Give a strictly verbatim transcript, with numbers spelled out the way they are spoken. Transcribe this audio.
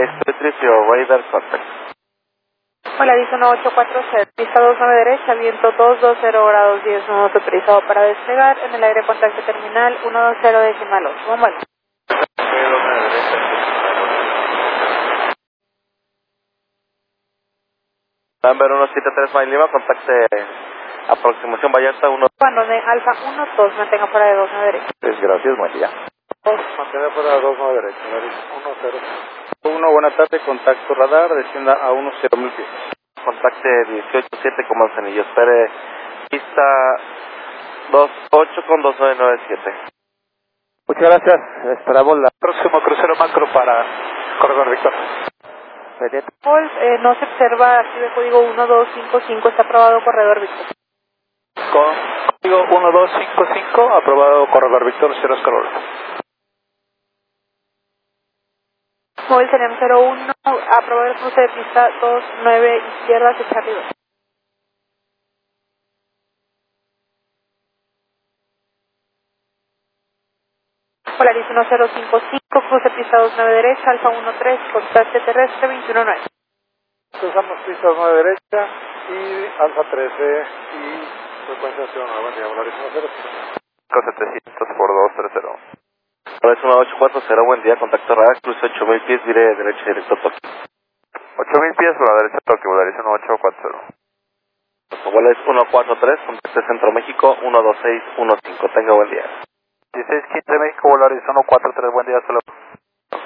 Patricio, radar contact. Hola, dice uno ocho cuatro cero, pista dos nueve derecha, viento dos dos cero grados diez, no autorizado para despegar, en el aire contacto terminal uno dos cero decimal ocho, vamos vale. Number uno siete tres Mike Lima, contacte aproximación Vallarta uno. Cuando de Alfa uno dos, mantenga fuera de dos nueve derecha. Pues gracias, buen día. Mantener fuera de dos nueve derecha, uno cero. uno, buena tarde, contacto radar, descienda a uno cero mil pies. Contacte dieciocho siete con Manzanillo, espere pista dos ocho con dos nueve nueve siete. Muchas gracias, esperamos la próximo crucero macro para Corredor Víctor. Golf, eh, no se observa, active código uno dos cinco cinco, está aprobado Corredor Víctor. Con código uno dos cinco cinco, aprobado Corredor Víctor, cero Oscar. Móvil tenemos cero uno, aprobado el cruce de pista dos nueve izquierda hacia Charlie dos. Hola, dice uno cero cinco cinco, cruce pista dos nueve derecha, Alfa uno tres, contacte terrestre veintiuno nueve. Cruzamos pista dos nueve derecha y Alfa trece y frecuencia cero nueve, digamos, la uno cero cinco. setecientos por dos tres cero. Hola, es uno ocho cuatro cero, buen día, contacto radar, cruce ocho mil pies, vire derecha directo Tokio. ocho mil pies por la derecha Tokio, Volaris uno ocho cuatro cero. Hola, es uno cuatro tres, contacte Centro México uno dos seis uno cinco, tenga buen día. dieciséis quince México, Volaris uno cuatro tres, buen día, hasta luego.